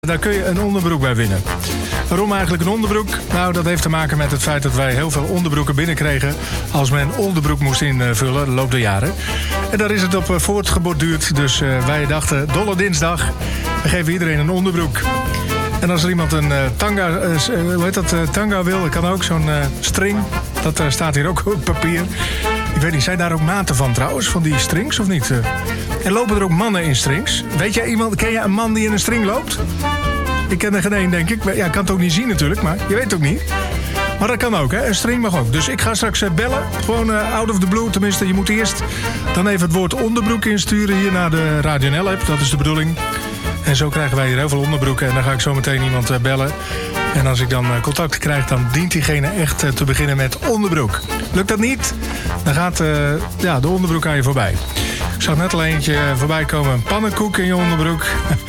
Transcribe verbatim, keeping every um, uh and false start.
Daar kun je een onderbroek bij winnen. Waarom eigenlijk een onderbroek? Nou, dat heeft te maken met het feit dat wij heel veel onderbroeken binnenkregen als men een onderbroek moest invullen de loop der jaren. En daar is het op voortgeborduurd. Dus uh, wij dachten, dolle dinsdag, we geven iedereen een onderbroek. En als er iemand een uh, tanga, uh, hoe heet dat, uh, tanga wil, dat kan ook, zo'n uh, string. Dat uh, staat hier ook op papier. Ik weet niet, zijn daar ook maten van trouwens, van die strings of niet? Uh, en lopen er ook mannen in strings? Weet jij iemand, ken jij een man die in een string loopt? Ik ken er geen één, denk ik. Ja, ik kan het ook niet zien natuurlijk, maar je weet het ook niet. Maar dat kan ook, hè? Een string mag ook. Dus ik ga straks bellen. Gewoon uh, out of the blue. Tenminste, je moet eerst dan even het woord onderbroek insturen hier naar de Radio N L-app. Dat is de bedoeling. En zo krijgen wij hier heel veel onderbroeken. En dan ga ik zo meteen iemand uh, bellen. En als ik dan uh, contact krijg, dan dient diegene echt uh, te beginnen met onderbroek. Lukt dat niet? Dan gaat uh, ja, de onderbroek aan je voorbij. Ik zag net al eentje voorbij komen. Een pannenkoek in je onderbroek.